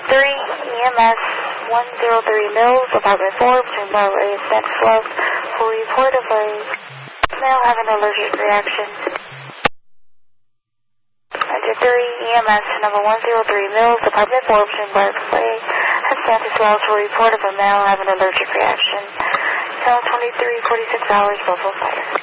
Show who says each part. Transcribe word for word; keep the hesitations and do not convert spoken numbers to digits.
Speaker 1: three, E M S one oh three Mills, Apartment four, between Bravo A and Santa Claus, for report of a male having an allergic reaction. Engine three, E M S number one oh three Mills, Apartment four, between Bravo A and Santa Claus, for report of a male having an allergic reaction. Cell twenty-three forty-six hours, Buffalo Fire.